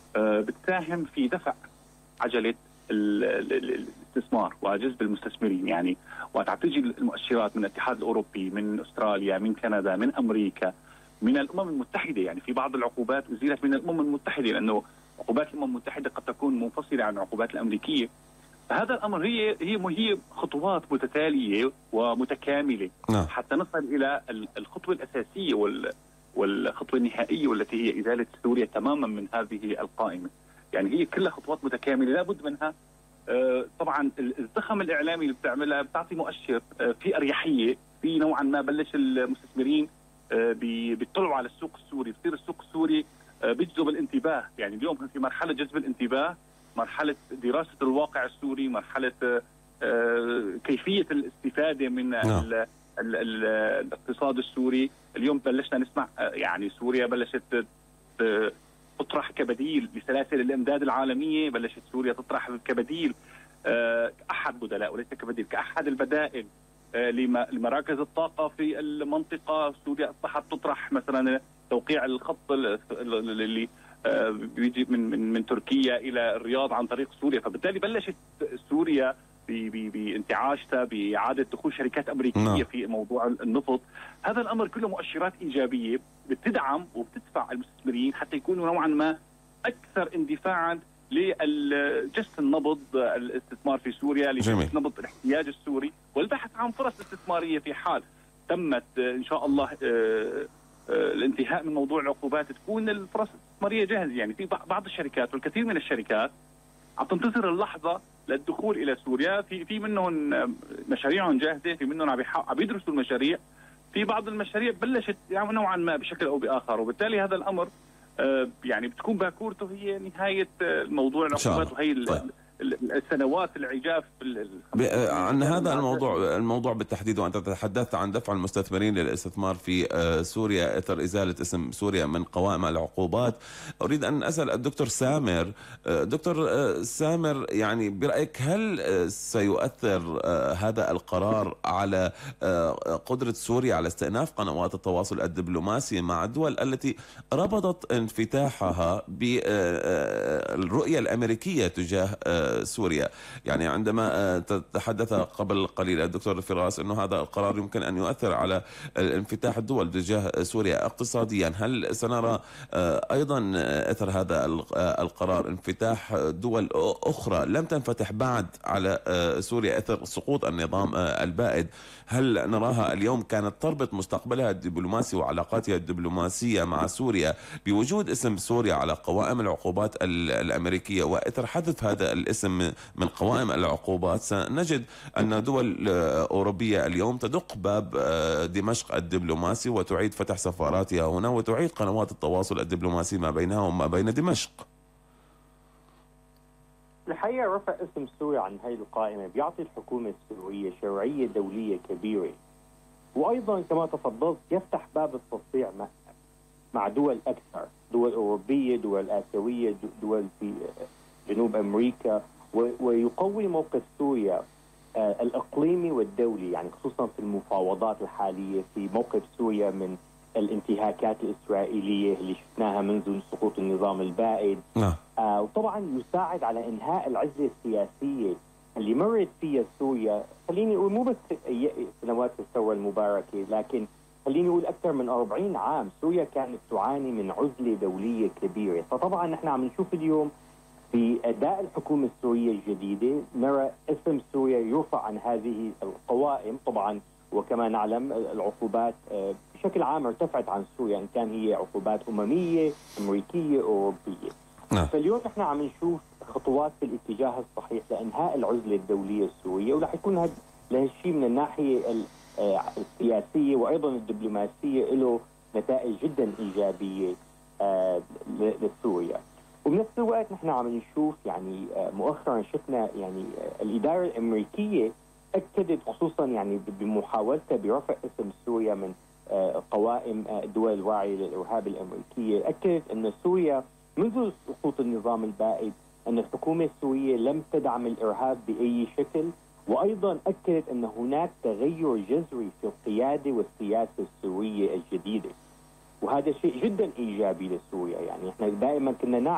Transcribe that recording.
بتساهم في دفع عجله الاستثمار وجذب المستثمرين. يعني وقت تيجي المؤشرات من الاتحاد الاوروبي، من استراليا، من كندا، من امريكا، من الامم المتحده، يعني في بعض العقوبات ازيلت من الامم المتحده، لانه عقوبات الامم المتحده قد تكون منفصله عن العقوبات الامريكيه. فهذا الامر هي خطوات متتاليه ومتكامله حتى نصل الى الخطوه الاساسيه والخطوه النهائيه، والتي هي ازاله سوريا تماما من هذه القائمه. يعني هي كلها خطوات متكامله لابد منها. طبعا الزخم الاعلامي اللي بتعملها بتعطي مؤشر في اريحيه، في نوعا ما بلش المستثمرين بيطلعوا على السوق السوري، بصير السوق السوري بيجذب الانتباه. يعني اليوم في مرحله جذب الانتباه، مرحله دراسه الواقع السوري، مرحله كيفيه الاستفاده من الاقتصاد السوري. اليوم بلشنا نسمع يعني سوريا بلشت تطرح كبديل لسلاسل الامداد العالميه، بلشت سوريا تطرح كبديل كأحد بدلاء وليس كبديل، كأحد البدائل لمراكز الطاقة في المنطقة. سوريا أصبحت تطرح مثلا توقيع الخط اللي بيجي من تركيا إلى الرياض عن طريق سوريا. فبالتالي بلشت سوريا بانتعاشتها بإعادة دخول شركات أمريكية في موضوع النفط. هذا الأمر كله مؤشرات إيجابية بتدعم وبتدفع المستثمرين حتى يكونوا نوعا ما أكثر اندفاعا لجس النبض الاستثمار في سوريا، لجس نبض الاحتياج السوري والبحث عن فرص استثمارية في حال تمت إن شاء الله الانتهاء من موضوع العقوبات، تكون الفرص الاستثمارية جاهزة. يعني في بعض الشركات والكثير من الشركات عم تنتظر اللحظة للدخول إلى سوريا، في منهم مشاريعهم جاهزة، في منهم عم يدرسوا المشاريع، في بعض المشاريع بلشت يعني نوعا ما بشكل أو بآخر. وبالتالي هذا الأمر يعني بتكون باكورته هي نهاية موضوع العقوبات، وهي السنوات العجاف عن هذا الموضوع بالتحديد. وأنت تحدثت عن دفع المستثمرين للاستثمار في سوريا إثر إزالة اسم سوريا من قوائم العقوبات، أريد أن أسأل الدكتور سامر. دكتور سامر، يعني برأيك هل سيؤثر هذا القرار على قدرة سوريا على استئناف قنوات التواصل الدبلوماسي مع الدول التي ربطت انفتاحها بالرؤية الأمريكية تجاه سوريا؟ يعني عندما تحدث قبل قليل الدكتور فراس أنه هذا القرار يمكن أن يؤثر على انفتاح الدول تجاه سوريا اقتصاديا، هل سنرى أيضا أثر هذا القرار انفتاح دول أخرى لم تنفتح بعد على سوريا أثر سقوط النظام البائد؟ هل نراها اليوم كانت تربط مستقبلها الدبلوماسي وعلاقاتها الدبلوماسية مع سوريا بوجود اسم سوريا على قوائم العقوبات الأمريكية، وإثر حذف هذا الاسم من قوائم العقوبات سنجد أن دول أوروبية اليوم تدق باب دمشق الدبلوماسي وتعيد فتح سفاراتها هنا وتعيد قنوات التواصل الدبلوماسي ما بينها وما بين دمشق؟ الحقيقة رفع اسم سوريا عن هذه القائمة بيعطي الحكومة السورية شرعية دولية كبيرة، وأيضا كما تفضلت يفتح باب التصنيع مع دول أكثر، دول أوروبية، دول آسيوية، دول في جنوب أمريكا، ويقوي موقف سوريا الإقليمي والدولي، يعني خصوصا في المفاوضات الحالية في موقف سوريا من الانتهاكات الإسرائيلية اللي شفناها منذ سقوط النظام البائد. وطبعا يساعد على إنهاء العزلة السياسية اللي مرت فيها سوريا، خليني أقول مو بس سنوات الثورة المباركة، لكن خليني أقول أكثر من 40 عام سوريا كانت تعاني من عزلة دولية كبيرة. فطبعا نحن عم نشوف اليوم في أداء الحكومة السورية الجديدة نرى اسم سوريا يرفع عن هذه القوائم. طبعا وكما نعلم العقوبات بشكل عام ارتفعت عن سوريا، إن كان هي عقوبات أممية أمريكية أوروبية. فاليوم نحن عم نشوف خطوات في الاتجاه الصحيح لإنهاء العزلة الدولية السورية، ورح يكون لهالشيء من الناحية السياسية وأيضا الدبلوماسية له نتائج جدا إيجابية لسوريا. وبنفس الوقت نحن عم نشوف يعني مؤخرا شفنا يعني الإدارة الأمريكية أكدت خصوصا يعني بمحاولتها برفع اسم سوريا من قوائم الدول الواعية للإرهاب الأمريكية، أكدت أن سوريا منذ سقوط النظام البائد أن الحكومة السورية لم تدعم الإرهاب بأي شكل، وأيضا أكدت أن هناك تغير جذري في القيادة والسياسة السورية الجديدة، وهذا شيء جدا إيجابي لسوريا. يعني احنا دائما كنا